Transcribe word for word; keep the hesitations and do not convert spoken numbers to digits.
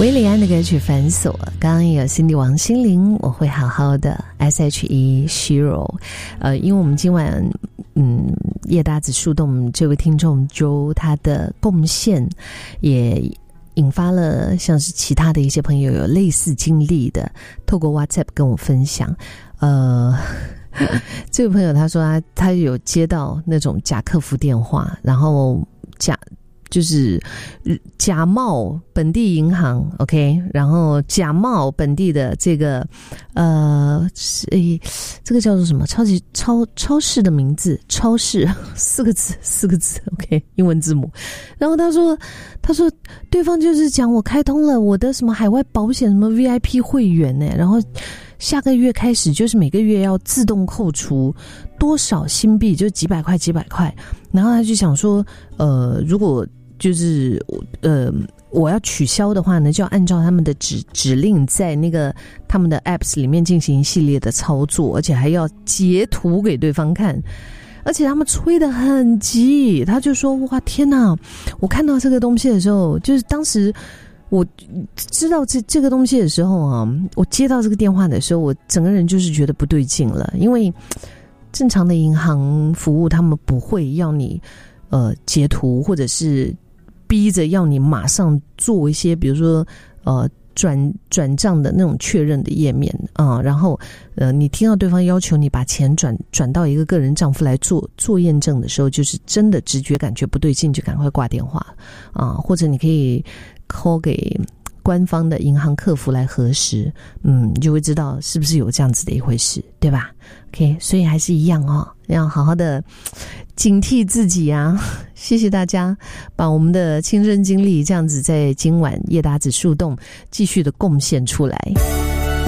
威廉安的歌曲反锁，刚刚也有 Cindy 王心凌，我会好好的 S H E Shiro。 呃，因为我们今晚嗯叶大子树洞这位听众 Joe 他的贡献也引发了像是其他的一些朋友有类似经历的，透过 WhatsApp 跟我分享。呃这位朋友他说他他有接到那种假客服电话，然后假就是假冒本地银行 OK， 然后假冒本地的这个呃诶这个叫做什么超级超超市的名字，超市四个字四个字 OK 英文字母。然后他说他说对方就是讲我开通了我的什么海外保险什么 V I P 会员呢，然后下个月开始就是每个月要自动扣除多少新币，就几百块几百块。然后他就想说呃如果就是呃我要取消的话呢，就要按照他们的指指令在那个他们的 apps 里面进行一系列的操作，而且还要截图给对方看，而且他们催得很急。他就说哇天哪，我看到这个东西的时候，就是当时我知道这这个东西的时候啊，我接到这个电话的时候，我整个人就是觉得不对劲了。因为正常的银行服务他们不会要你呃截图，或者是逼着要你马上做一些比如说呃转转账的那种确认的页面啊、呃，然后呃你听到对方要求你把钱转转到一个个人账户来做做验证的时候，就是真的直觉感觉不对劲，就赶快挂电话啊、呃，或者你可以 call 给官方的银行客服来核实，嗯，你就会知道是不是有这样子的一回事，对吧 ？OK， 所以还是一样哦，要好好的警惕自己啊！谢谢大家把我们的亲身经历这样子在今晚叶达子树洞继续的贡献出来。